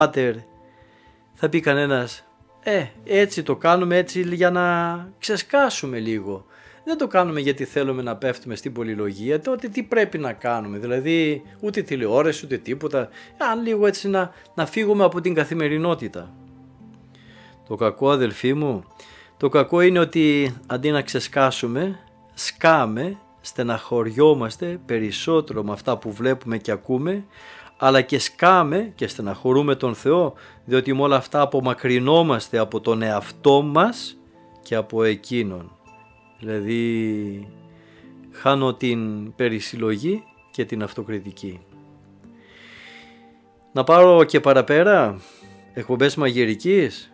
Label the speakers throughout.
Speaker 1: Πάτερ, θα πει κανένας, έτσι το κάνουμε έτσι για να ξεσκάσουμε λίγο. Δεν το κάνουμε γιατί θέλουμε να πέφτουμε στην πολυλογία. Τότε τι πρέπει να κάνουμε? Δηλαδή ούτε τηλεόραση ούτε τίποτα. Αν λίγο έτσι να φύγουμε από την καθημερινότητα. Το κακό, αδελφοί μου, το κακό είναι ότι αντί να ξεσκάσουμε, σκάμε, στεναχωριόμαστε περισσότερο με αυτά που βλέπουμε και ακούμε, αλλά και σκάμε και στεναχωρούμε τον Θεό, διότι με όλα αυτά απομακρυνόμαστε από τον εαυτό μας και από Εκείνον. Δηλαδή χάνω την περισυλλογή και την αυτοκριτική. Να πάρω και παραπέρα εκπομπές μαγειρικής.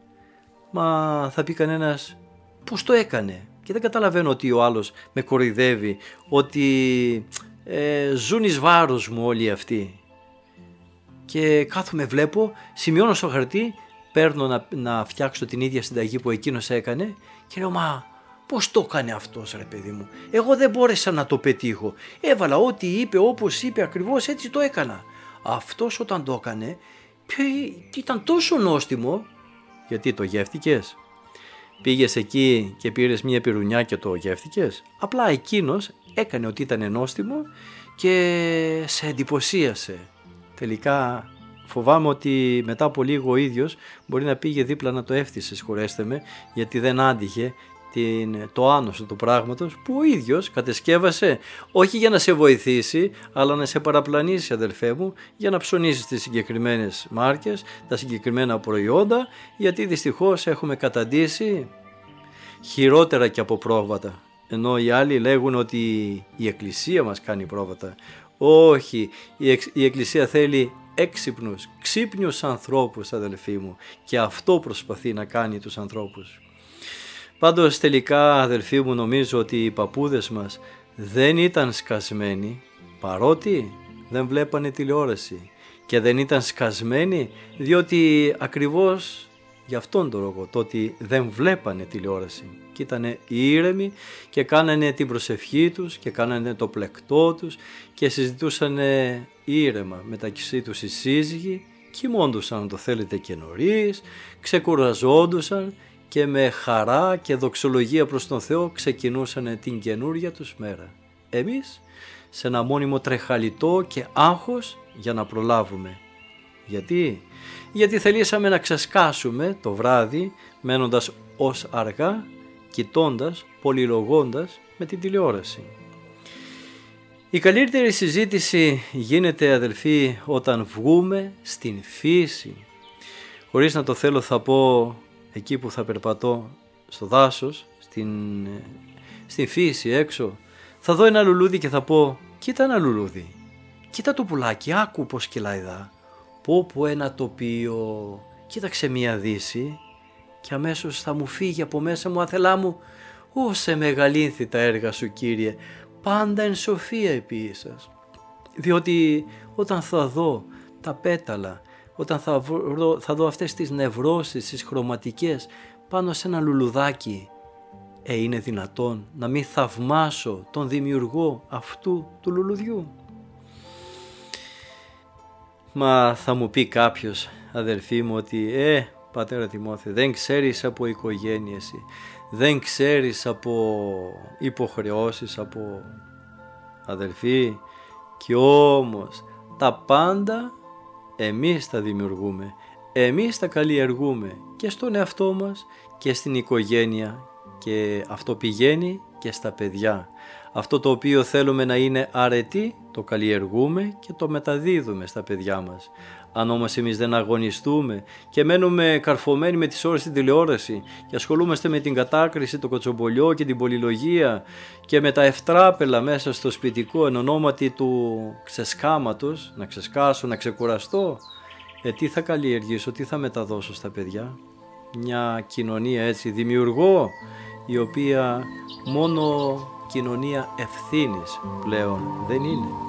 Speaker 1: Μα θα πει κανένας, πώς το έκανε? Και δεν καταλαβαίνω ότι ο άλλος με κοροϊδεύει, ότι ζουν εις βάρος μου όλοι αυτοί. Και κάθομαι, βλέπω, σημειώνω στο χαρτί, παίρνω να φτιάξω την ίδια συνταγή που εκείνος έκανε και λέω, μα πώς το έκανε αυτός, ρε παιδί μου? Εγώ δεν μπόρεσα να το πετύχω. Έβαλα ό,τι είπε, όπως είπε ακριβώς, έτσι το έκανα. Αυτός όταν το έκανε ήταν τόσο νόστιμο. Γιατί το γεύτηκες? Πήγες εκεί και πήρες μια πυρουνιά και το γεύτηκες? Απλά εκείνος έκανε ότι ήταν νόστιμο και σε εντυπωσίασε. Τελικά φοβάμαι ότι μετά από λίγο ο ίδιος μπορεί να πήγε δίπλα να το έφτιασε, συγχωρέστε με, γιατί δεν άντυχε το άνοσο του πράγματος που ο ίδιος κατεσκεύασε, όχι για να σε βοηθήσει, αλλά να σε παραπλανήσει, αδελφέ μου, για να ψωνίσεις τις συγκεκριμένες μάρκες, τα συγκεκριμένα προϊόντα, γιατί δυστυχώς έχουμε καταντήσει χειρότερα και από πρόβατα. Ενώ οι άλλοι λέγουν ότι η Εκκλησία μας κάνει πρόβατα. Όχι, η Εκκλησία θέλει έξυπνους, ξύπνιους ανθρώπους, αδελφοί μου, και αυτό προσπαθεί να κάνει τους ανθρώπους. Πάντως τελικά, αδελφοί μου, νομίζω ότι οι παππούδες μας δεν ήταν σκασμένοι, παρότι δεν βλέπανε τηλεόραση, και δεν ήταν σκασμένοι διότι ακριβώς γι' αυτόν τον λόγο, το ότι δεν βλέπανε τηλεόραση και ήταν ήρεμοι και κάνανε την προσευχή τους και κάνανε το πλεκτό τους και συζητούσαν ήρεμα μεταξύ τους οι σύζυγοι, κοιμώντουσαν, αν το θέλετε, και νωρίς, ξεκουραζόντουσαν και με χαρά και δοξολογία προς τον Θεό ξεκινούσαν την καινούρια τους μέρα. Εμείς σε ένα μόνιμο τρεχαλιτό και άγχος για να προλάβουμε. Γιατί θελήσαμε να ξεσκάσουμε το βράδυ μένοντας ως αργά, κοιτώντας, πολυλογώντας με την τηλεόραση. Η καλύτερη συζήτηση γίνεται, αδελφοί, όταν βγούμε στην φύση. Χωρίς να το θέλω θα πω, εκεί που θα περπατώ στο δάσος, στην φύση έξω, θα δω ένα λουλούδι και θα πω, κοίτα ένα λουλούδι, κοίτα το πουλάκι, άκου πως κυλάει δά, πω ένα τοπίο, κοίταξε μια δύση, και αμέσως θα μου φύγει από μέσα μου άθελά μου, σε μεγαλύνθη τα έργα σου, Κύριε, πάντα εν σοφία επί σας. Διότι όταν θα δω τα πέταλα, όταν θα δω αυτές τις νευρώσεις, τις χρωματικές πάνω σε ένα λουλουδάκι, είναι δυνατόν να μην θαυμάσω τον δημιουργό αυτού του λουλουδιού? Μα θα μου πει κάποιος, αδελφοί μου, ότι πατέρα Τιμόθεο, δεν ξέρεις από οικογένεια εσύ, δεν ξέρεις από υποχρεώσεις, από αδελφοί, και όμως τα πάντα εμείς τα δημιουργούμε, εμείς τα καλλιεργούμε και στον εαυτό μας και στην οικογένεια, και αυτό πηγαίνει και στα παιδιά. Αυτό το οποίο θέλουμε να είναι αρετή το καλλιεργούμε και το μεταδίδουμε στα παιδιά μας. Αν όμως εμείς δεν αγωνιστούμε και μένουμε καρφωμένοι με τις ώρες στην τηλεόραση και ασχολούμαστε με την κατάκριση, το κοτσομπολιό και την πολυλογία και με τα ευτράπελα μέσα στο σπιτικό εν ονόματι του ξεσκάματος, να ξεσκάσω, να ξεκουραστώ, τι θα καλλιεργήσω, τι θα μεταδώσω στα παιδιά? Μια κοινωνία έτσι δημιουργώ, η οποία μόνο κοινωνία ευθύνης πλέον δεν είναι.